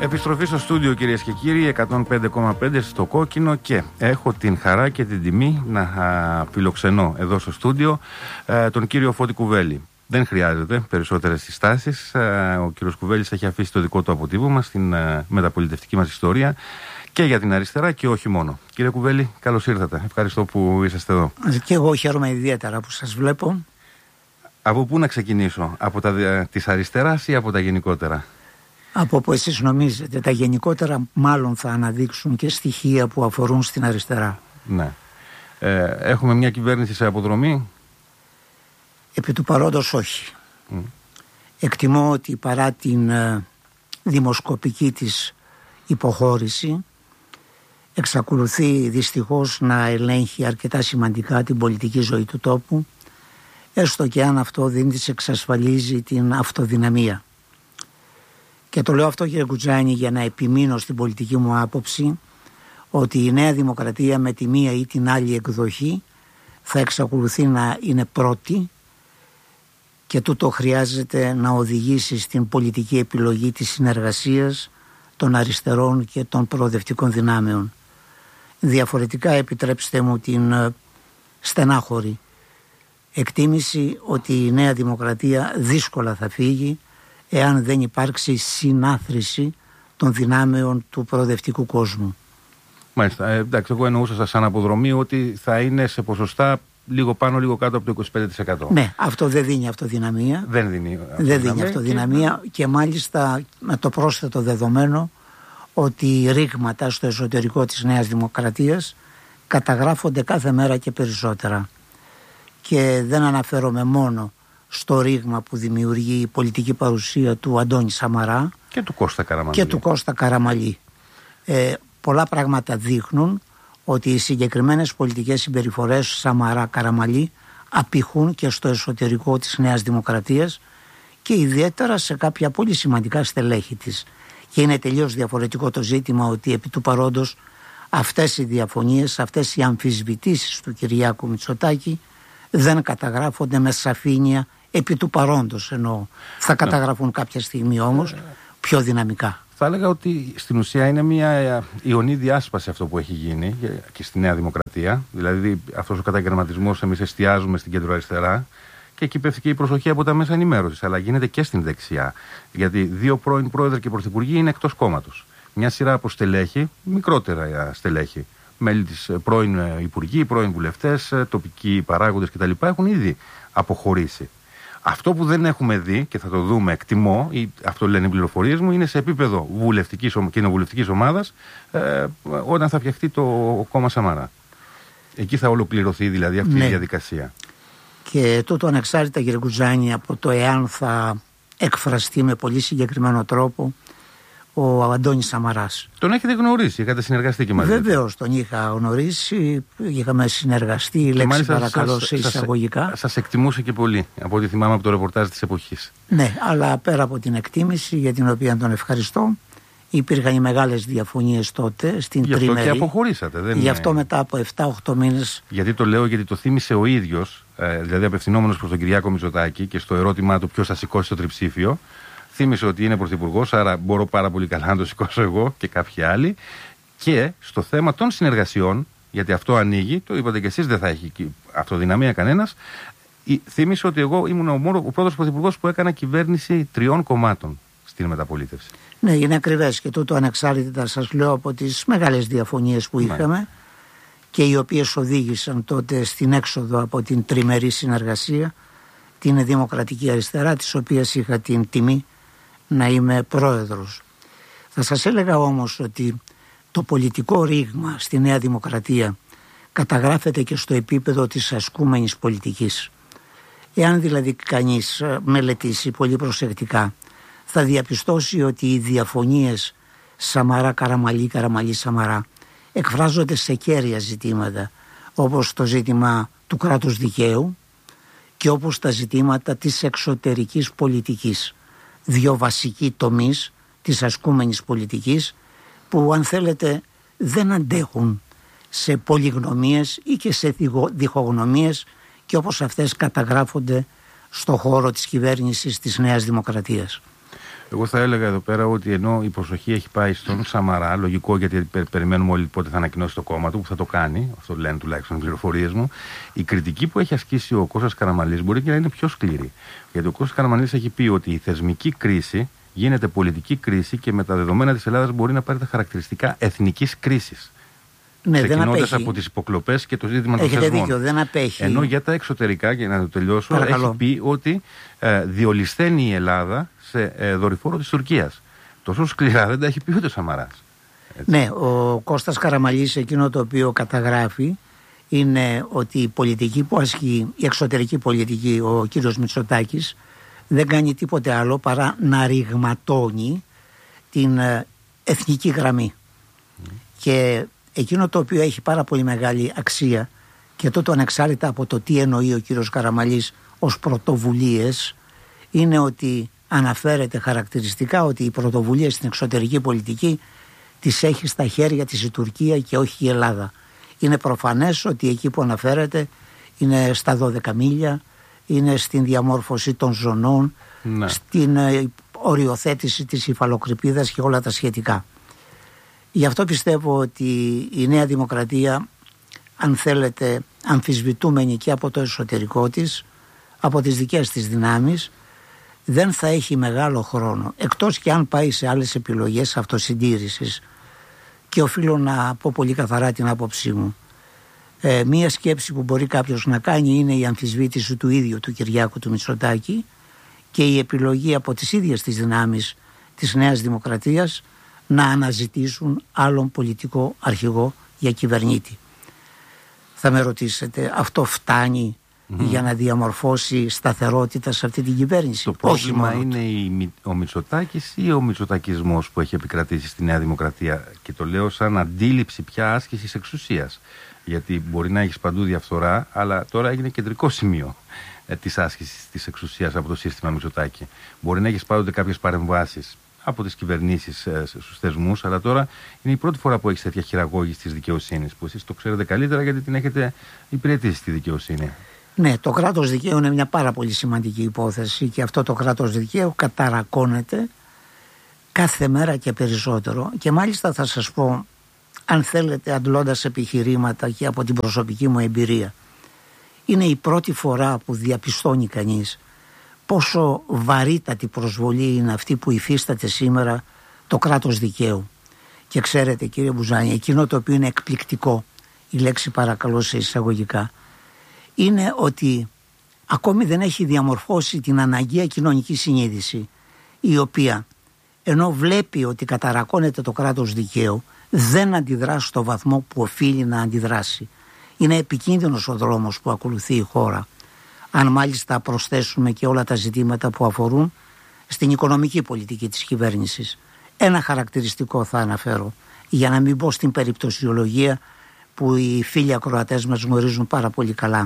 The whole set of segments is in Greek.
Επιστροφή στο στούντιο, κυρίες και κύριοι, 105,5 στο κόκκινο, και έχω την χαρά και την τιμή να φιλοξενώ εδώ στο στούντιο τον κύριο Φώτη Κουβέλη. Δεν χρειάζεται περισσότερες συστάσεις. Ο κύριος Κουβέλης έχει αφήσει το δικό του αποτύπωμα στην μεταπολιτευτική μας ιστορία και για την αριστερά και όχι μόνο. Κύριε Κουβέλη, καλώς ήρθατε. Ευχαριστώ που είσαστε εδώ. Και εγώ χαίρομαι ιδιαίτερα που σας βλέπω. Από πού να ξεκινήσω, από της αριστεράς ή από τα γενικότερα? Από που εσείς νομίζετε. Τα γενικότερα μάλλον θα αναδείξουν και στοιχεία που αφορούν στην αριστερά. Ναι. Έχουμε μια κυβέρνηση σε αποδρομή. Επί του παρόντος όχι. Εκτιμώ ότι παρά την δημοσκοπική της υποχώρηση εξακολουθεί δυστυχώς να ελέγχει αρκετά σημαντικά την πολιτική ζωή του τόπου, έστω και αν αυτό δεν της εξασφαλίζει την αυτοδυναμία. Και το λέω αυτό, κύριε Κουτζάνη, για να επιμείνω στην πολιτική μου άποψη ότι η Νέα Δημοκρατία με τη μία ή την άλλη εκδοχή θα εξακολουθεί να είναι πρώτη, και τούτο χρειάζεται να οδηγήσει στην πολιτική επιλογή της συνεργασίας των αριστερών και των προοδευτικών δυνάμεων. Διαφορετικά, επιτρέψτε μου την στενάχωρη εκτίμηση ότι η Νέα Δημοκρατία δύσκολα θα φύγει εάν δεν υπάρξει συνάθρηση των δυνάμεων του προοδευτικού κόσμου. Μάλιστα. Εντάξει, εγώ εννοούσα σαν αποδρομή ότι θα είναι σε ποσοστά λίγο πάνω, λίγο κάτω από το 25%. Ναι, αυτό δεν δίνει αυτοδυναμία. Δεν δίνει αυτοδυναμία και μάλιστα με το πρόσθετο δεδομένο ότι ρήγματα στο εσωτερικό της Νέας Δημοκρατίας καταγράφονται κάθε μέρα και περισσότερα. Και δεν αναφέρομαι μόνο στο ρήγμα που δημιουργεί η πολιτική παρουσία του Αντώνη Σαμαρά και του Κώστα Καραμαλή. Πολλά πράγματα δείχνουν ότι οι συγκεκριμένες πολιτικές συμπεριφορές Σαμαρά Καραμαλή απηχούν και στο εσωτερικό της Νέας Δημοκρατίας και ιδιαίτερα σε κάποια πολύ σημαντικά στελέχη της. Και είναι τελείως διαφορετικό το ζήτημα ότι επί του παρόντος αυτές οι διαφωνίες, αυτές οι αμφισβητήσεις του Κυριάκου Μητσοτάκη δεν καταγράφονται με σαφήνεια επί του παρόντος, εννοώ. Θα καταγραφούν κάποια στιγμή όμως πιο δυναμικά. Θα έλεγα ότι στην ουσία είναι μια ιονή διάσπαση αυτό που έχει γίνει και στη Νέα Δημοκρατία. Δηλαδή αυτός ο καταγερματισμός, εμείς εστιάζουμε στην κεντροαριστερά και εκεί πέφτει και η προσοχή από τα μέσα ενημέρωσης, αλλά γίνεται και στην δεξιά. Γιατί δύο πρώην πρόεδροι και πρωθυπουργοί είναι εκτός κόμματος. Μια σειρά από στελέχη, μικρότερα στελέχη, μέλη της πρώην υπουργοί, πρώην βουλευτές, τοπικοί παράγοντες κτλ. Έχουν ήδη αποχωρήσει. Αυτό που δεν έχουμε δει και θα το δούμε, εκτιμώ, ή αυτό λένε οι πληροφορίες μου, είναι σε επίπεδο κοινοβουλευτικής ομάδας όταν θα φτιαχτεί το κόμμα Σαμαρά. Εκεί θα ολοκληρωθεί δηλαδή αυτή η διαδικασία. Και τούτο ανεξάρτητα, κύριε Κουτζάνη, από το εάν θα εκφραστεί με πολύ συγκεκριμένο τρόπο ο Αντώνης Σαμαράς. Τον έχετε γνωρίσει, είχατε συνεργαστεί και μαζί? Βεβαίως τον είχα γνωρίσει, είχαμε συνεργαστεί, λέξη παρακαλώ σε εισαγωγικά. Σας εκτιμούσε και πολύ, από ό,τι θυμάμαι από το ρεπορτάζ της εποχής. Ναι, αλλά πέρα από την εκτίμηση, για την οποία τον ευχαριστώ, υπήρχαν οι μεγάλες διαφωνίες τότε στην τριμερή. Γι' αυτό και αποχωρήσατε. Γι' αυτό μετά από 7-8 μήνες. Γιατί το λέω, γιατί το θύμισε ο ίδιος, δηλαδή απευθυνόμενος προς τον Κυριάκο Μητσοτάκη και στο ερώτημά του ποιος θα σηκώσει το τριψήφιο. Θύμισε ότι είναι πρωθυπουργός, άρα μπορώ πάρα πολύ καλά να το σηκώσω εγώ και κάποιοι άλλοι. Και στο θέμα των συνεργασιών, γιατί αυτό ανοίγει, το είπατε και εσείς, δεν θα έχει αυτοδυναμία κανένας. Θύμισε ότι εγώ ήμουν ο πρώτος πρωθυπουργός που έκανα κυβέρνηση 3 κομμάτων στην μεταπολίτευση. Ναι, είναι ακριβές και τούτο ανεξάρτητα, σας λέω, από τις μεγάλες διαφωνίες που είχαμε και οι οποίες οδήγησαν τότε στην έξοδο από την τριμερή συνεργασία, την Δημοκρατική Αριστερά, της οποίας είχα την τιμή να είμαι πρόεδρος. Θα σας έλεγα όμως ότι το πολιτικό ρήγμα στη Νέα Δημοκρατία καταγράφεται και στο επίπεδο της ασκούμενης πολιτικής. Εάν δηλαδή κανείς μελετήσει πολύ προσεκτικά, θα διαπιστώσει ότι οι διαφωνίες Σαμαρά-Καραμαλή, Καραμαλή-Σαμαρά εκφράζονται σε κέρια ζητήματα, όπως το ζήτημα του κράτους δικαίου και όπως τα ζητήματα της εξωτερικής πολιτικής. Δύο βασικοί τομείς της ασκούμενης πολιτικής που, αν θέλετε, δεν αντέχουν σε πολυγνωμίες ή και σε διχογνωμίες, και όπως αυτές καταγράφονται στο χώρο της κυβέρνησης της Νέας Δημοκρατίας. Εγώ θα έλεγα εδώ πέρα ότι ενώ η προσοχή έχει πάει στον Σαμαρά, λογικό γιατί περιμένουμε όλοι πότε θα ανακοινώσει το κόμμα του, που θα το κάνει, αυτό λένε τουλάχιστον οι πληροφορίες μου, η κριτική που έχει ασκήσει ο Κώστας Καραμανλής μπορεί και να είναι πιο σκληρή. Γιατί ο Κώστας Καραμανλής έχει πει ότι η θεσμική κρίση γίνεται πολιτική κρίση και με τα δεδομένα της Ελλάδας μπορεί να πάρει τα χαρακτηριστικά εθνικής κρίσης. Ναι, ξεκινώντας από τις υποκλοπές και το ζήτημα των θεσμών. Έχετε δίκιο, δεν απέχει. Ενώ για τα εξωτερικά, για να το τελειώσω, παρακαλώ, έχει πει ότι διολυσθένει η Ελλάδα σε δορυφόρο της Τουρκίας. Τόσο σκληρά δεν τα έχει πει ούτε ο Σαμαράς. Έτσι. Ναι, ο Κώστας Καραμανλής εκείνο το οποίο καταγράφει είναι ότι η πολιτική που ασκεί, η εξωτερική πολιτική, ο κύριος Μητσοτάκης δεν κάνει τίποτε άλλο παρά να ρηγματώνει την εθνική γραμμή. Και εκείνο το οποίο έχει πάρα πολύ μεγάλη αξία και τότε ανεξάρτητα από το τι εννοεί ο κύριος Καραμανλής ως πρωτοβουλίες είναι ότι αναφέρεται χαρακτηριστικά ότι οι πρωτοβουλίες στην εξωτερική πολιτική τις έχει στα χέρια της η Τουρκία και όχι η Ελλάδα. Είναι προφανές ότι εκεί που αναφέρεται είναι στα 12 μίλια, είναι στην διαμόρφωση των ζωνών, ναι, στην οριοθέτηση της υφαλοκρηπίδας και όλα τα σχετικά. Γι' αυτό πιστεύω ότι η Νέα Δημοκρατία, αν θέλετε, αμφισβητούμενη και από το εσωτερικό της, από τις δικές της δυνάμεις, δεν θα έχει μεγάλο χρόνο, εκτός και αν πάει σε άλλες επιλογές αυτοσυντήρησης. Και οφείλω να πω πολύ καθαρά την άποψή μου. Μία σκέψη που μπορεί κάποιος να κάνει είναι η αμφισβήτηση του ίδιου του Κυριάκου του Μητσοτάκη και η επιλογή από τις ίδιες τις δυνάμεις της Νέας Δημοκρατίας να αναζητήσουν άλλον πολιτικό αρχηγό για κυβερνήτη. Θα με ρωτήσετε, αυτό φτάνει για να διαμορφώσει σταθερότητα σε αυτή την κυβέρνηση? Το πρόβλημα είναι ο Μητσοτάκης ή ο μητσοτακισμός που έχει επικρατήσει στη Νέα Δημοκρατία, και το λέω σαν αντίληψη πια άσκησης εξουσίας, γιατί μπορεί να έχεις παντού διαφθορά, αλλά τώρα έγινε κεντρικό σημείο της άσκησης της εξουσίας από το σύστημα Μητσοτάκη. Μπορεί να έχεις πάντοτε κάποιες παρεμβάσεις από τις κυβερνήσεις στους θεσμούς, αλλά τώρα είναι η πρώτη φορά που έχεις τέτοια χειραγώγηση της δικαιοσύνης, που εσείς το ξέρετε καλύτερα γιατί την έχετε υπηρετήσει στη δικαιοσύνη. Ναι, το κράτος δικαίου είναι μια πάρα πολύ σημαντική υπόθεση και αυτό το κράτος δικαίου καταρακώνεται κάθε μέρα και περισσότερο. Και μάλιστα θα σας πω, αν θέλετε, αντλώντας επιχειρήματα και από την προσωπική μου εμπειρία, είναι η πρώτη φορά που διαπιστώνει κανείς πόσο βαρύτατη προσβολή είναι αυτή που υφίσταται σήμερα το κράτος δικαίου. Και ξέρετε, κύριε Μπουζάνη, εκείνο το οποίο είναι εκπληκτικό, η λέξη παρακαλώ σε εισαγωγικά, είναι ότι ακόμη δεν έχει διαμορφώσει την αναγκαία κοινωνική συνείδηση, η οποία ενώ βλέπει ότι καταρακώνεται το κράτος δικαίου, δεν αντιδρά στο βαθμό που οφείλει να αντιδράσει. Είναι επικίνδυνος ο δρόμος που ακολουθεί η χώρα. Αν μάλιστα προσθέσουμε και όλα τα ζητήματα που αφορούν στην οικονομική πολιτική της κυβέρνησης. Ένα χαρακτηριστικό θα αναφέρω, για να μην πω στην περιπτωσιολογία που οι φίλοι ακροατές μας γνωρίζουν πάρα πολύ καλά.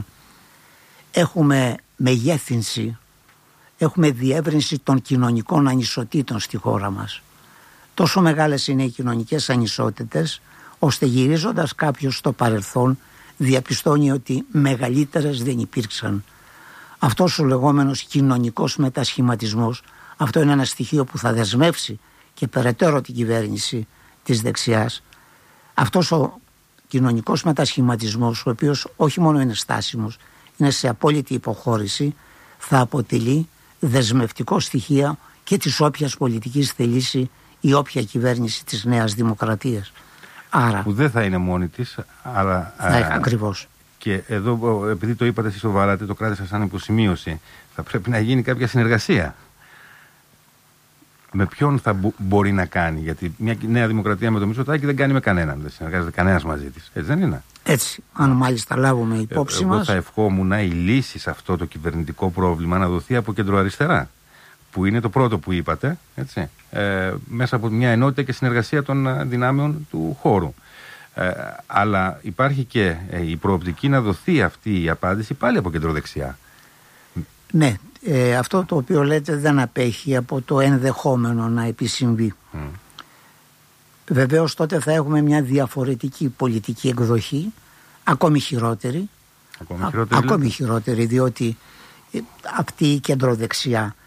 Έχουμε μεγέθυνση, έχουμε διεύρυνση των κοινωνικών ανισοτήτων στη χώρα μας. Τόσο μεγάλες είναι οι κοινωνικές ανισότητες, ώστε γυρίζοντας κάποιος στο παρελθόν διαπιστώνει ότι μεγαλύτερες δεν υπήρξαν. Αυτός ο λεγόμενος κοινωνικός μετασχηματισμός, αυτό είναι ένα στοιχείο που θα δεσμεύσει και περαιτέρω την κυβέρνηση της δεξιάς. Αυτός ο κοινωνικός μετασχηματισμός, ο οποίος όχι μόνο είναι στάσιμος, είναι σε απόλυτη υποχώρηση, θα αποτελεί δεσμευτικό στοιχείο και της όποιας πολιτικής θελήσει η όποια κυβέρνηση της Νέας Δημοκρατίας. Άρα, που δεν θα είναι μόνη της, αλλά... Ακριβώς. Και εδώ, επειδή το είπατε εσείς σοβαρά, το κράτησα σαν υποσημείωση, θα πρέπει να γίνει κάποια συνεργασία. Με ποιον θα μπορεί να κάνει? Γιατί μια Νέα Δημοκρατία με το Μητσοτάκη δεν κάνει με κανέναν, δεν συνεργάζεται κανένας μαζί της. Έτσι δεν είναι? Έτσι, αν μάλιστα λάβουμε υπόψη μας. Εγώ θα ευχόμουν η λύση σε αυτό το κυβερνητικό πρόβλημα να δοθεί από κεντροαριστερά, που είναι το πρώτο που είπατε, έτσι, μέσα από μια ενότητα και συνεργασία των δυνάμεων του χώρου. Αλλά υπάρχει και η προοπτική να δοθεί αυτή η απάντηση πάλι από κεντροδεξιά. Ναι, αυτό το οποίο λέτε δεν απέχει από το ενδεχόμενο να επισυμβεί. Βεβαίως τότε θα έχουμε μια διαφορετική πολιτική εκδοχή, ακόμη χειρότερη. Ακόμη χειρότερη, διότι αυτή η κεντροδεξιά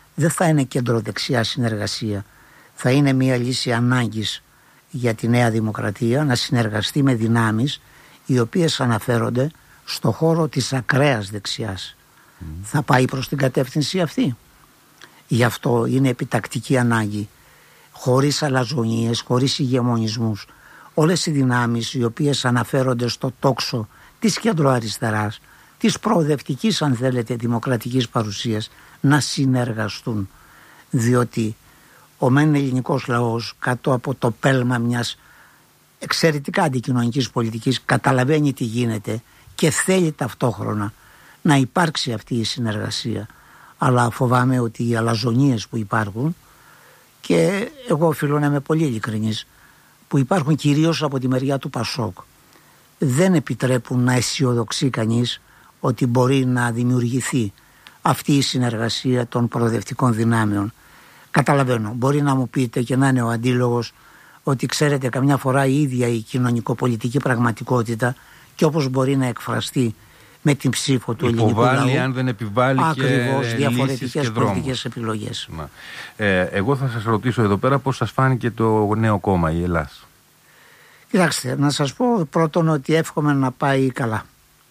δεν θα είναι κεντροδεξιά συνεργασία. Θα είναι μια λύση ανάγκης για τη Νέα Δημοκρατία να συνεργαστεί με δυνάμεις οι οποίες αναφέρονται στο χώρο της ακραίας δεξιάς. Θα πάει προς την κατεύθυνση αυτή. Γι' αυτό είναι επιτακτική ανάγκη, χωρίς αλαζονίες, χωρίς ηγεμονισμούς, όλες οι δυνάμεις οι οποίες αναφέρονται στο τόξο της κεντροαριστεράς, της προοδευτικής, αν θέλετε, δημοκρατικής παρουσίας, να συνεργαστούν. Διότι ο μεν ελληνικός λαός, κάτω από το πέλμα μιας εξαιρετικά αντικοινωνικής πολιτικής, καταλαβαίνει τι γίνεται και θέλει ταυτόχρονα να υπάρξει αυτή η συνεργασία. Αλλά φοβάμαι ότι οι αλαζονίες που υπάρχουν, και εγώ οφείλω να είμαι πολύ ειλικρινής, που υπάρχουν κυρίως από τη μεριά του Πασόκ, δεν επιτρέπουν να αισιοδοξεί κανείς ότι μπορεί να δημιουργηθεί αυτή η συνεργασία των προοδευτικών δυνάμεων. Καταλαβαίνω, μπορεί να μου πείτε και να είναι ο αντίλογος ότι ξέρετε καμιά φορά η ίδια η κοινωνικοπολιτική πραγματικότητα και όπως μπορεί να εκφραστεί με την ψήφο του ελληνικού λαού, αν δεν επιβάλλει ακριβώς και διαφορετικές πολιτικές επιλογές. Εγώ θα σας ρωτήσω εδώ πέρα πώς σας φάνηκε το νέο κόμμα, η Ελλάς. Κοιτάξτε, να σας πω πρώτον ότι εύχομαι να πάει καλά.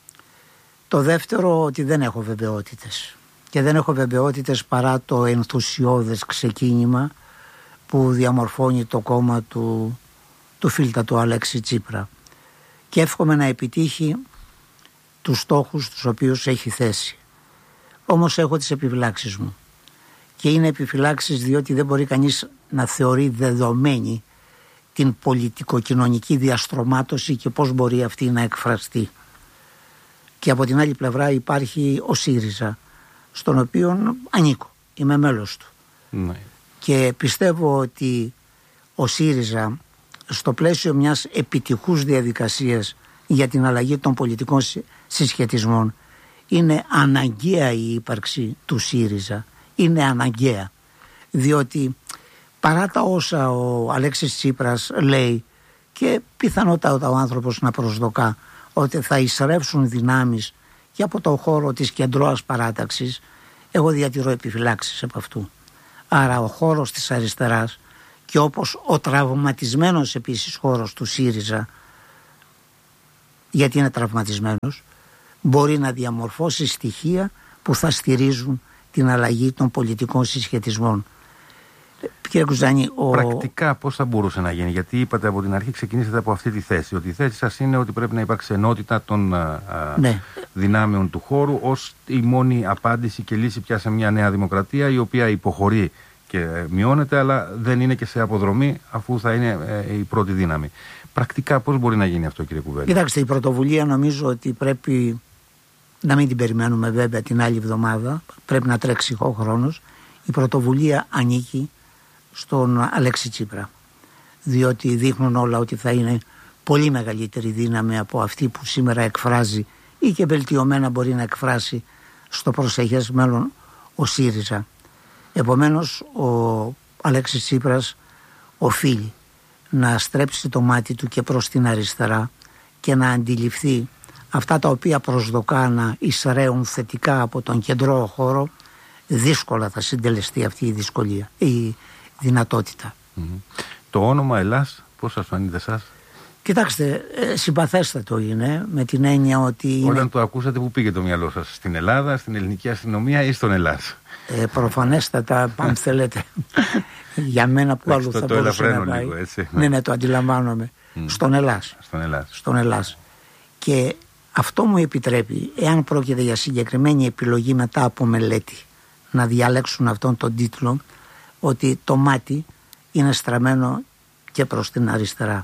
Το δεύτερο, ότι δεν έχω βεβαιότητες. Και δεν έχω βεβαιότητες παρά το ενθουσιώδες ξεκίνημα που διαμορφώνει το κόμμα του φίλτα του Αλέξη Τσίπρα. Και εύχομαι να επιτύχει τους στόχους τους οποίους έχει θέσει. Όμως έχω τις επιφυλάξεις μου. Και είναι επιφυλάξεις διότι δεν μπορεί κανείς να θεωρεί δεδομένη την πολιτικοκοινωνική διαστρωμάτωση και πώς μπορεί αυτή να εκφραστεί. Και από την άλλη πλευρά υπάρχει ο ΣΥΡΙΖΑ, στον οποίο ανήκω, είμαι μέλος του. Ναι. Και πιστεύω ότι ο ΣΥΡΙΖΑ στο πλαίσιο μιας επιτυχούς διαδικασίας για την αλλαγή των πολιτικών συσχετισμών, είναι αναγκαία η ύπαρξη του ΣΥΡΙΖΑ. Είναι αναγκαία. Διότι παρά τα όσα ο Αλέξης Τσίπρας λέει, και πιθανότατα ο άνθρωπος να προσδοκά ότι θα εισρεύσουν δυνάμεις και από το χώρο της κεντρώας παράταξης, εγώ διατηρώ επιφυλάξεις από αυτού. Άρα ο χώρος της αριστεράς, και όπως ο τραυματισμένος επίσης χώρος του ΣΥΡΙΖΑ, γιατί είναι τραυματισμένος, μπορεί να διαμορφώσει στοιχεία που θα στηρίζουν την αλλαγή των πολιτικών συσχετισμών. Κύριε Κουζάνη, πρακτικά πώς θα μπορούσε να γίνει? Γιατί είπατε από την αρχή, ξεκινήσατε από αυτή τη θέση, ότι η θέση σας είναι ότι πρέπει να υπάρξει ενότητα των δυνάμεων του χώρου ως η μόνη απάντηση και λύση πια σε μια νέα δημοκρατία, η οποία υποχωρεί και μειώνεται, αλλά δεν είναι και σε αποδρομή, αφού θα είναι η πρώτη δύναμη. Πρακτικά πώς μπορεί να γίνει αυτό, κύριε Κουβέλη? Κοιτάξτε, η πρωτοβουλία νομίζω ότι πρέπει να μην την περιμένουμε βέβαια την άλλη εβδομάδα, πρέπει να τρέξει ο χρόνος. Η πρωτοβουλία ανήκει στον Αλέξη Τσίπρα, διότι δείχνουν όλα ότι θα είναι πολύ μεγαλύτερη δύναμη από αυτή που σήμερα εκφράζει ή και βελτιωμένα μπορεί να εκφράσει στο προσεχές μέλλον ο ΣΥΡΙΖΑ. Επομένως ο Αλέξης Τσίπρας οφείλει να στρέψει το μάτι του και προς την αριστερά και να αντιληφθεί αυτά τα οποία προσδοκά να εισραίουν θετικά από τον κεντρό χώρο. Δύσκολα θα συντελεστεί αυτή η δυσκολία, η δυνατότητα. Το όνομα Ελλάς πώς σας φαίνεται εσάς? Κοιτάξτε, συμπαθέστατο είναι, με την έννοια ότι Όταν το ακούσατε, πού πήγε το μυαλό σας? Στην Ελλάδα, στην ελληνική αστυνομία ή στον Ελλάς? Προφανέστατα, αν θέλετε, για μένα που άλλο θα μπορούσε να πάει. Λίγο, έτσι. Ναι, το αντιλαμβάνομαι. Στον Ελλάς. Και αυτό μου επιτρέπει, εάν πρόκειται για συγκεκριμένη επιλογή μετά από μελέτη, να διαλέξουν αυτόν τον τίτλο, ότι το μάτι είναι στραμμένο και προς την αριστερά.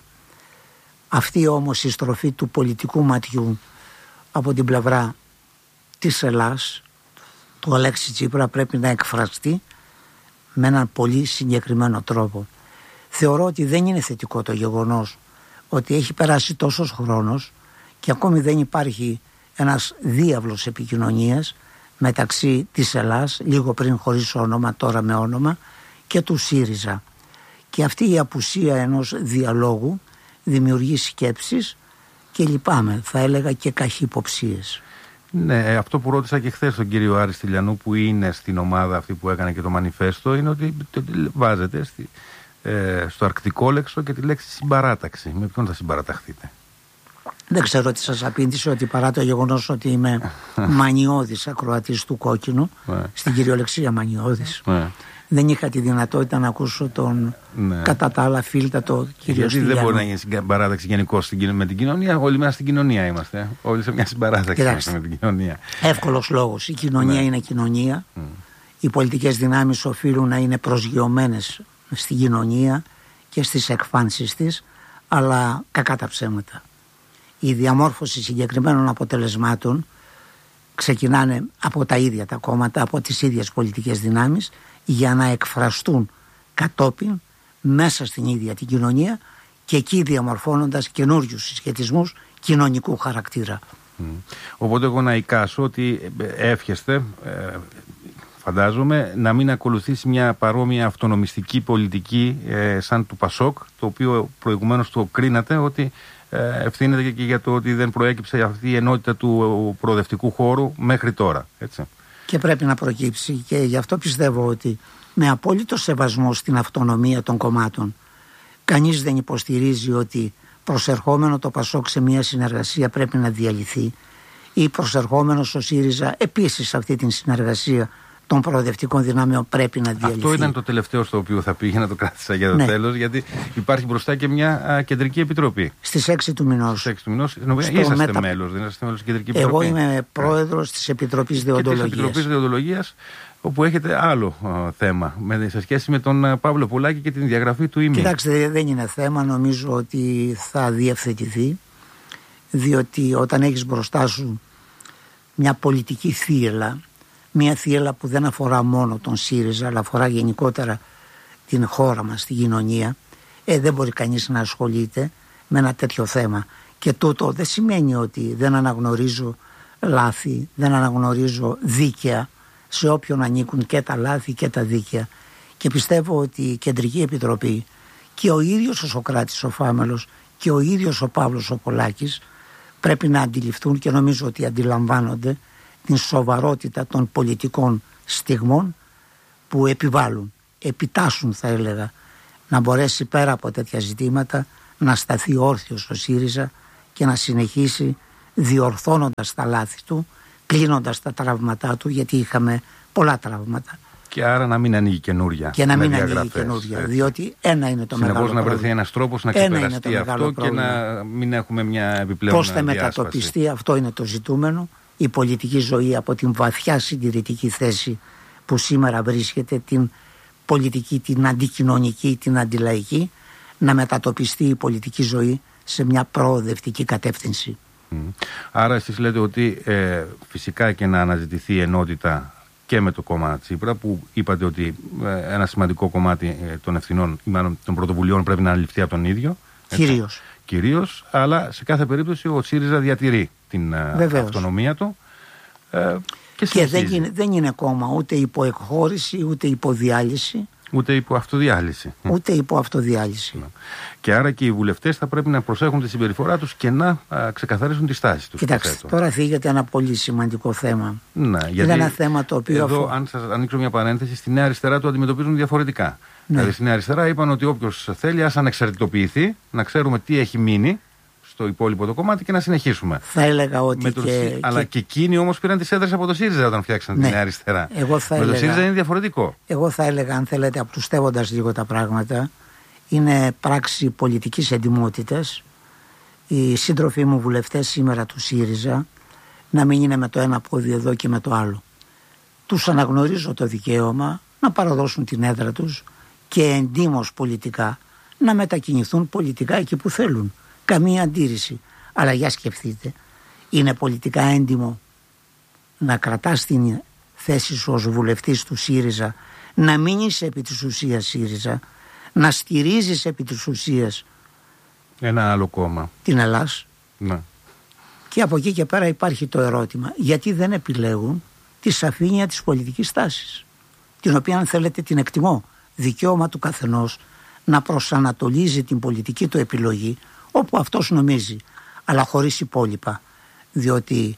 Αυτή όμως η στροφή του πολιτικού ματιού από την πλευρά της Ελλάς, του Αλέξη Τσίπρα, πρέπει να εκφραστεί με έναν πολύ συγκεκριμένο τρόπο. Θεωρώ ότι δεν είναι θετικό το γεγονός ότι έχει περάσει τόσος χρόνος και ακόμη δεν υπάρχει ένας διάβλος επικοινωνίας μεταξύ της Ελλάς, λίγο πριν χωρίς όνομα, τώρα με όνομα, και του ΣΥΡΙΖΑ. Και αυτή η απουσία ενός διαλόγου δημιουργεί σκέψεις και λυπάμαι, θα έλεγα και καχυποψίες. Ναι, αυτό που ρώτησα και χθες τον κύριο Άρη Στυλιανού, που είναι στην ομάδα αυτή που έκανε και το μανιφέστο, είναι ότι βάζετε στο αρκτικόλεξο και τη λέξη συμπαράταξη. Με ποιον θα συμπαραταχθείτε? Δεν ξέρω τι σας απήντησε, ότι παρά το γεγονός ότι είμαι μανιώδης ακροατής του Κόκκινου, στην κυριολεξία μανιώδης, δεν είχα τη δυνατότητα να ακούσω τον κατά τα άλλα φίλτατο κύριο Στυλιανού. Γιατί δεν μπορεί να γίνει συμπαράταξη γενικώς με την κοινωνία? Όλοι μέσα στην κοινωνία είμαστε. Όλοι σε μια συμπαράταξη είμαστε με την κοινωνία. Εύκολος λόγος. Η κοινωνία είναι κοινωνία. Οι πολιτικές δυνάμεις οφείλουν να είναι προσγειωμένες στην κοινωνία και στις εκφάνσεις της, αλλά κακά τα ψέματα. Η διαμόρφωση συγκεκριμένων αποτελεσμάτων ξεκινάνε από τα ίδια τα κόμματα, από τις ίδιες πολιτικές δυνάμεις, για να εκφραστούν κατόπιν μέσα στην ίδια την κοινωνία και εκεί διαμορφώνοντας καινούριους συσχετισμούς κοινωνικού χαρακτήρα. Οπότε εγώ να εικάσω ότι εύχεστε, φαντάζομαι, να μην ακολουθήσει μια παρόμοια αυτονομιστική πολιτική σαν του ΠΑΣΟΚ, το οποίο προηγουμένως το κρίνατε ότι ευθύνεται και για το ότι δεν προέκυψε αυτή η ενότητα του προοδευτικού χώρου μέχρι τώρα, έτσι. Και πρέπει να προκύψει, και γι' αυτό πιστεύω ότι με απόλυτο σεβασμό στην αυτονομία των κομμάτων, κανείς δεν υποστηρίζει ότι προσερχόμενο το ΠΑΣΟΚ σε μια συνεργασία πρέπει να διαλυθεί, ή προσερχόμενος ο ΣΥΡΙΖΑ επίσης σε αυτή την συνεργασία των προοδευτικών δυνάμεων πρέπει να διαλυθεί. Αυτό ήταν το τελευταίο στο οποίο θα πήγε, να το κράτησα για το τέλος, γιατί υπάρχει μπροστά και μια κεντρική επιτροπή. Στις 6 του μηνός. Στις 6 του μηνός, είσαστε μέλος, δεν είσαστε μέλος της κεντρική επιτροπή? Εγώ είμαι πρόεδρος της Επιτροπής Δεοντολογίας. Και της Επιτροπής Δεοντολογίας, όπου έχετε άλλο θέμα σε σχέση με τον Παύλο Πολάκη και την διαγραφή του ήμι. Κοιτάξτε, δεν είναι θέμα, νομίζω ότι θα διευθετηθεί, διότι όταν έχεις μπροστά σου μια πολιτική θύελλα, μια θύελλα που δεν αφορά μόνο τον ΣΥΡΙΖΑ, αλλά αφορά γενικότερα την χώρα μας, την κοινωνία, δεν μπορεί κανείς να ασχολείται με ένα τέτοιο θέμα. Και τούτο δεν σημαίνει ότι δεν αναγνωρίζω λάθη, δεν αναγνωρίζω δίκαια σε όποιον ανήκουν και τα λάθη και τα δίκαια. Και πιστεύω ότι η Κεντρική Επιτροπή και ο ίδιος ο Σωκράτης ο Φάμελος και ο ίδιος ο Παύλος ο Πολάκης πρέπει να αντιληφθούν, και νομίζω ότι αντιλαμβάνονται, την σοβαρότητα των πολιτικών στιγμών που επιβάλλουν, επιτάσσουν θα έλεγα, να μπορέσει πέρα από τέτοια ζητήματα να σταθεί όρθιος ο ΣΥΡΙΖΑ και να συνεχίσει διορθώνοντας τα λάθη του, κλείνοντας τα τραύματά του, γιατί είχαμε πολλά τραύματα. Και άρα να μην ανοίγει καινούρια. Και να μην ανοίγει καινούρια, διότι ένα είναι το μεγάλο πρόβλημα. Να βρεθεί ένας τρόπος να ξεπεραστεί αυτό και να μην έχουμε μια επιπλέον πώς θα μετατοπιστεί, αυτό είναι το ζητούμενο. Η πολιτική ζωή από την βαθιά συντηρητική θέση που σήμερα βρίσκεται, την πολιτική, την αντικοινωνική, την αντιλαϊκή, να μετατοπιστεί η πολιτική ζωή σε μια προοδευτική κατεύθυνση. Άρα εσείς λέτε ότι φυσικά και να αναζητηθεί η ενότητα και με το κόμμα Τσίπρα, που είπατε ότι ένα σημαντικό κομμάτι των ευθυνών, μάλλον των πρωτοβουλειών, πρέπει να αναλυφθεί από τον ίδιο. Κυρίως, αλλά σε κάθε περίπτωση ο ΣΥΡΙΖΑ διατηρεί την αυτονομία του και δεν είναι κόμμα ούτε υπό εκχώρηση, ούτε υπό διάλυση. Ούτε υπό αυτοδιάλυση. Ούτε υπό αυτοδιάλυση. Και άρα και οι βουλευτές θα πρέπει να προσέχουν τη συμπεριφορά τους και να ξεκαθαρίσουν τη στάση τους. Κοιτάξτε, τώρα θίγεται ένα πολύ σημαντικό θέμα. Είναι ένα θέμα το οποίο. Εδώ, αν σας ανοίξω μια παρένθεση, στη Νέα Αριστερά το αντιμετωπίζουν διαφορετικά. Δηλαδή, στη Νέα Αριστερά είπαν ότι όποιος θέλει, ας ανεξαρτητοποιηθεί, να ξέρουμε τι έχει μείνει στο υπόλοιπο το κομμάτι και να συνεχίσουμε. Θα έλεγα ότι. Αλλά και εκείνοι όμως πήραν τις έδρες από το ΣΥΡΙΖΑ όταν φτιάξαν τη Νέα Αριστερά. Με το ΣΥΡΙΖΑ είναι διαφορετικό. Εγώ θα έλεγα, αν θέλετε, απλουστεύοντας λίγο τα πράγματα, είναι πράξη πολιτικής εντιμότητας οι σύντροφοί μου βουλευτές σήμερα του ΣΥΡΙΖΑ να μην είναι με το ένα πόδι εδώ και με το άλλο. Τους αναγνωρίζω το δικαίωμα να παραδώσουν την έδρα τους και εντίμως πολιτικά να μετακινηθούν πολιτικά εκεί που θέλουν. Καμία αντίρρηση. Αλλά για σκεφτείτε, είναι πολιτικά έντιμο να κρατάς την θέση σου ως βουλευτής του ΣΥΡΙΖΑ, να μείνεις επί της ουσίας ΣΥΡΙΖΑ, να στηρίζεις επί της ουσίας ένα άλλο κόμμα, την Ελλάς. Ναι. Και από εκεί και πέρα υπάρχει το ερώτημα, γιατί δεν επιλέγουν τη σαφήνεια της πολιτικής τάσης, την οποία, αν θέλετε, την εκτιμώ, δικαίωμα του καθενός να προσανατολίζει την πολιτική του επιλογή όπου αυτός νομίζει, αλλά χωρίς υπόλοιπα, διότι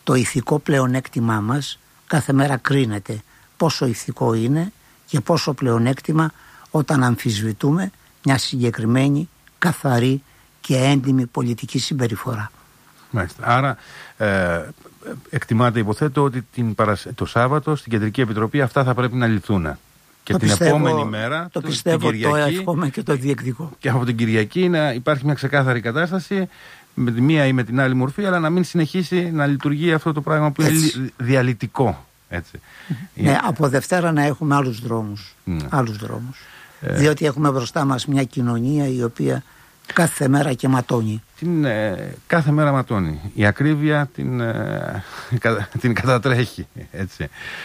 το ηθικό πλεονέκτημά μας κάθε μέρα κρίνεται πόσο ηθικό είναι και πόσο πλεονέκτημα όταν αμφισβητούμε μια συγκεκριμένη, καθαρή και έντιμη πολιτική συμπεριφορά. Μάλιστα. Άρα εκτιμάται, υποθέτω, ότι το Σάββατο στην Κεντρική Επιτροπή αυτά θα πρέπει να λυθούν. Και την επόμενη μέρα, το πιστεύω, Κυριακή, το εύχομαι και το διεκδικώ. Και από την Κυριακή να υπάρχει μια ξεκάθαρη κατάσταση με τη μία ή με την άλλη μορφή, αλλά να μην συνεχίσει να λειτουργεί αυτό το πράγμα που είναι διαλυτικό. Έτσι. Ναι, από Δευτέρα να έχουμε άλλους δρόμους. Διότι έχουμε μπροστά μας μια κοινωνία η οποία κάθε μέρα και ματώνει. Κάθε μέρα ματώνει. Η ακρίβεια την κατατρέχει. Έτσι.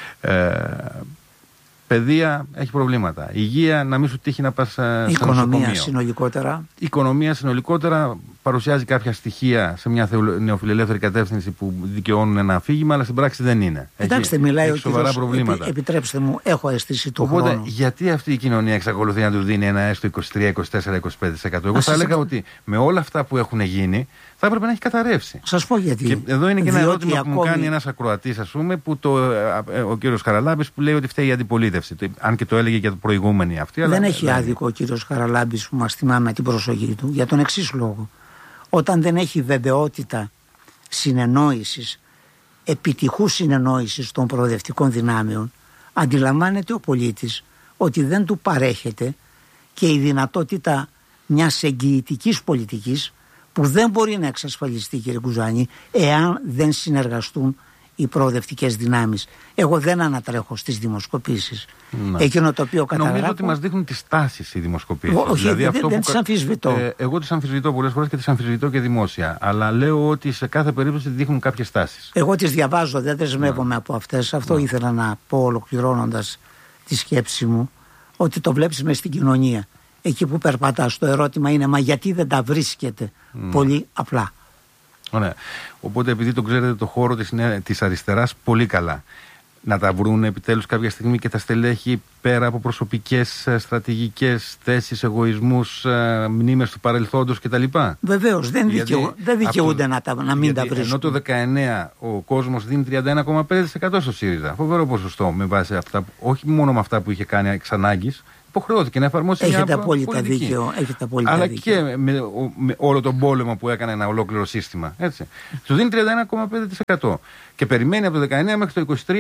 Παιδεία έχει προβλήματα. Υγεία, να μην σου τύχει να πας σε νοσοκομείο. Η οικονομία συνολικότερα παρουσιάζει κάποια στοιχεία σε μια νεοφιλελεύθερη κατεύθυνση που δικαιώνουν ένα αφήγημα, αλλά στην πράξη δεν είναι. Κοιτάξτε, μιλάει ο σοβαρά προβλήματα. Επιτρέψτε μου, έχω αισθήσει το χρόνο. Οπότε, γιατί αυτή η κοινωνία εξακολουθεί να του δίνει ένα έστω 23, 24, 25%? Εγώ θα έλεγα ότι με όλα αυτά που έχουν γίνει, θα έπρεπε να έχει καταρρεύσει. Σας πω γιατί. Και εδώ είναι και ένα ερώτημα που μου κάνει ένας ακροατής, ας πούμε, που ο κύριος Χαραλάμπης, που λέει ότι φταίει η αντιπολίτευση. Αν και το έλεγε για το προηγούμενη αυτή. Δεν έχει άδικο ο κύριος Χαραλάμπης που μας θυμάμαι την προσοχή του για τον εξής λόγο. Όταν δεν έχει βεβαιότητα συνεννόησης, επιτυχούς συνεννόησης των προοδευτικών δυνάμεων, αντιλαμβάνεται ο πολίτης ότι δεν του παρέχεται και η δυνατότητα μιας εγγυητικής πολιτικής που δεν μπορεί να εξασφαλιστεί, κύριε Κουζάνη, εάν δεν συνεργαστούν οι προοδευτικές δυνάμεις. Εγώ δεν ανατρέχω στις δημοσκοπήσεις. Εκείνο το οποίο καταγράφω... Νομίζω ότι μας δείχνουν τις τάσεις οι δημοσκοπήσεις. Όχι, δηλαδή δεν τις αμφισβητώ. Εγώ τις αμφισβητώ πολλές φορές και τις αμφισβητώ και δημόσια. Αλλά λέω ότι σε κάθε περίπτωση δείχνουν κάποιες τάσεις. Εγώ τις διαβάζω, δεν δεσμεύομαι από αυτές. Αυτό ήθελα να πω ολοκληρώνοντας τη σκέψη μου, ότι το βλέπεις μες στην κοινωνία. Εκεί που περπατάς, το ερώτημα είναι, μα γιατί δεν τα βρίσκεται? Πολύ απλά. Ωραία. Οπότε, επειδή το ξέρετε το χώρο της αριστεράς πολύ καλά, να τα βρουν επιτέλους κάποια στιγμή και τα στελέχη πέρα από προσωπικές στρατηγικές θέσεις, εγωισμούς, μνήμες του παρελθόντος κτλ. Βεβαίως, δεν δικαιούνται να μην τα βρίσκουν. Ενώ το 19 ο κόσμος δίνει 31,5% στο ΣΥΡΙΖΑ. Φοβερό ποσοστό με βάση αυτά, όχι μόνο με αυτά που είχε κάνει εξ ανάγκης. Υποχρεώθηκε να εφαρμόσει μια απόλυτα δίκιο. Αλλά και με όλο τον πόλεμο που έκανε ένα ολόκληρο σύστημα. Έτσι. Του δίνει 31,5%. Και περιμένει από το 19 μέχρι το 23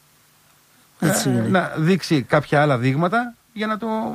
να δείξει κάποια άλλα δείγματα για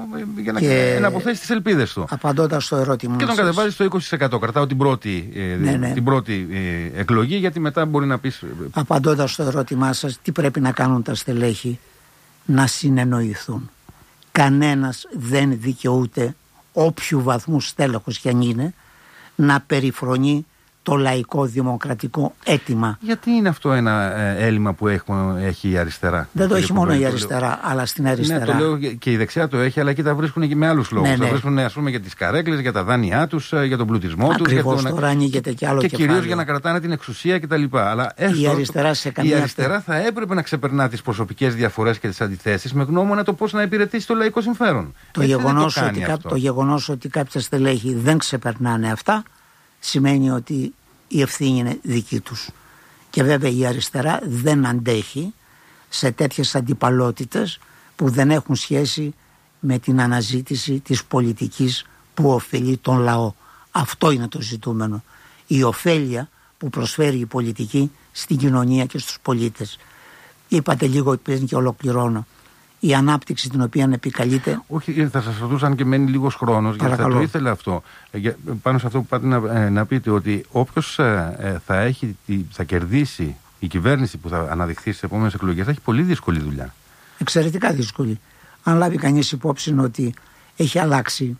να αποθέσει τις ελπίδες του. Απαντώντας στο ερώτημα. Και τον κατεβάζει στο 20%. Κρατάω την πρώτη εκλογή, γιατί μετά μπορεί να πεις. Απαντώντας στο ερώτημά σας, τι πρέπει να κάνουν τα στελέχη? Να συνεννοηθούν. Κανένας δεν δικαιούται, όποιου βαθμού στέλεχος κι αν είναι, να περιφρονεί το λαϊκό δημοκρατικό αίτημα. Γιατί είναι αυτό ένα έλλειμμα που έχει η αριστερά? Δεν το έχει μόνο η αριστερά, αλλά στην αριστερά. Ναι, το λέω και η δεξιά το έχει, αλλά εκεί τα βρίσκουν και με άλλους λόγους. Τα βρίσκουν, ας πούμε, για τις καρέκλες, για τα δάνειά τους, για τον πλουτισμό τους. Ακριβώς, τώρα ανοίγεται κι άλλο και κεφάλαιο. κυρίως για να κρατάνε την εξουσία κτλ. Αλλά η αριστερά θα έπρεπε να ξεπερνά τις προσωπικές διαφορές και τις αντιθέσεις με γνώμονα το πώς να υπηρετήσει το λαϊκό συμφέρον. Το γεγονός ότι κάποια στελέχη δεν ξεπερνάνε αυτά σημαίνει ότι η ευθύνη είναι δική τους. Και βέβαια η αριστερά δεν αντέχει σε τέτοιες αντιπαλότητες που δεν έχουν σχέση με την αναζήτηση της πολιτικής που ωφελεί τον λαό. Αυτό είναι το ζητούμενο. Η ωφέλεια που προσφέρει η πολιτική στην κοινωνία και στους πολίτες. Είπατε λίγο πριν και ολοκληρώνω. Η ανάπτυξη την οποία επικαλείται. Όχι, θα σας ρωτούσα αν και μένει λίγος χρόνος, γιατί θα το ήθελα αυτό. Πάνω σε αυτό που πάτε να πείτε, ότι όποιος θα κερδίσει η κυβέρνηση που θα αναδειχθεί στις επόμενες εκλογές, θα έχει πολύ δύσκολη δουλειά. Εξαιρετικά δύσκολη. Αν λάβει κανείς υπόψη ότι έχει αλλάξει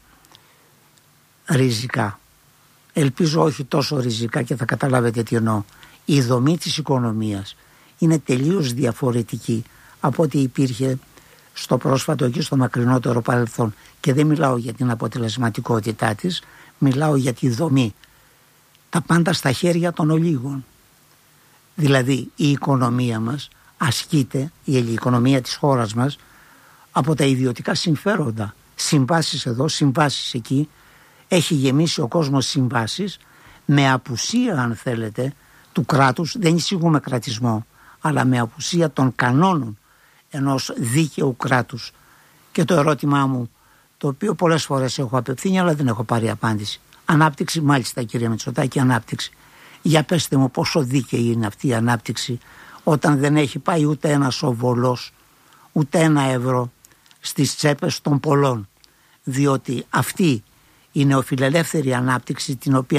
ριζικά. Ελπίζω όχι τόσο ριζικά, και θα καταλάβετε τι εννοώ. Η δομή της οικονομίας είναι τελείως διαφορετική από ό,τι υπήρχε στο πρόσφατο και στο μακρινότερο παρελθόν. Και δεν μιλάω για την αποτελεσματικότητά της, μιλάω για τη δομή. Τα πάντα στα χέρια των ολίγων. Δηλαδή η οικονομία μας ασκείται, η οικονομία της χώρας μας, από τα ιδιωτικά συμφέροντα. Συμβάσεις εδώ, συμβάσεις εκεί. Έχει γεμίσει ο κόσμος συμβάσεις με απουσία, αν θέλετε, του κράτους, δεν εισηγούμε κρατισμό, αλλά με απουσία των κανόνων ενός δίκαιου κράτους. Και το ερώτημά μου, το οποίο πολλές φορές έχω απευθύνει αλλά δεν έχω πάρει απάντηση. Ανάπτυξη, μάλιστα κύριε Μητσοτάκη, ανάπτυξη. Για πέστε μου πόσο δίκαιη είναι αυτή η ανάπτυξη όταν δεν έχει πάει ούτε ένας οβολός, ούτε ένα ευρώ στις τσέπες των πολλών. Διότι αυτή η νεοφιλελεύθερη ανάπτυξη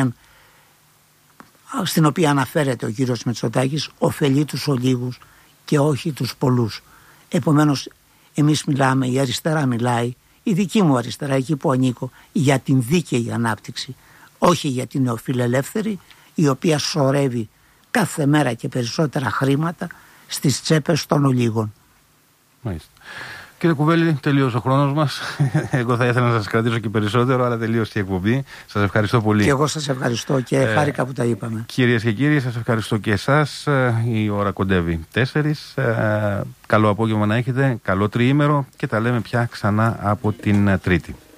στην οποία αναφέρεται ο κύριος Μητσοτάκης ωφελεί τους ολίγους και όχι τους πολλούς. Επομένως εμείς μιλάμε, η αριστερά μιλάει, η δική μου αριστερά, εκεί που ανήκω, για την δίκαιη ανάπτυξη, όχι για την νεοφιλελεύθερη, η οποία σωρεύει κάθε μέρα και περισσότερα χρήματα στις τσέπες των ολίγων. Μάλιστα. Κύριε Κουβέλη, τελείωσε ο χρόνος μας. Εγώ θα ήθελα να σας κρατήσω και περισσότερο, αλλά τελείωσε η εκπομπή. Σας ευχαριστώ πολύ. Και εγώ σας ευχαριστώ και χάρηκα που τα είπαμε. Κυρίες και κύριοι, σας ευχαριστώ και εσάς. Η ώρα κοντεύει 4. Καλό απόγευμα να έχετε, καλό τριήμερο και τα λέμε πια ξανά από την Τρίτη.